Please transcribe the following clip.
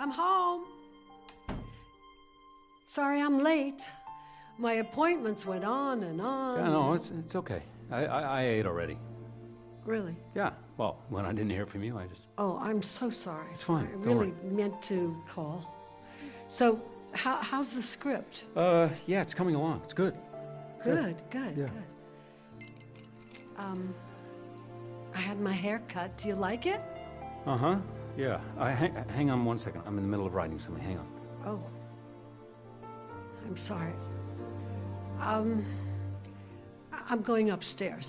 I'm home. Sorry I'm late. My appointments went on and on. Yeah, no, it's okay. I ate already. Really? Yeah, well, when I didn't hear from you, I just... Oh, I'm so sorry. It's fine. I Don't really worry. meant to call. So, how's the script? Yeah, it's coming along. It's good. Good. Yeah. I had my hair cut. Do you like it? Uh-huh. Yeah. Hang on one second. I'm in the middle of writing something. Hang on. Oh. I'm sorry. I'm going upstairs.